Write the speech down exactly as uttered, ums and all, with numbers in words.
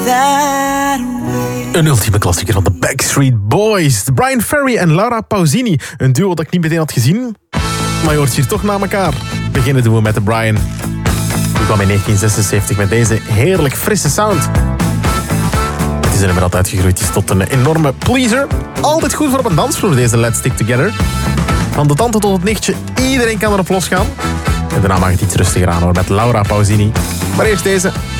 Een ultieme klassieker van de Backstreet Boys. Brian Ferry en Laura Pausini. Een duo dat ik niet meteen had gezien. Maar je hoort hier toch na elkaar. Beginnen doen we met de Brian. Die kwam in negentien zesenzeventig met deze heerlijk frisse sound. Het is een nummer dat uitgegroeid is tot een enorme pleaser. Altijd goed voor op een dansvloer, deze Let's Stick Together. Van de tante tot het nichtje, iedereen kan erop losgaan. En daarna mag het iets rustiger aan hoor, met Laura Pausini. Maar eerst deze...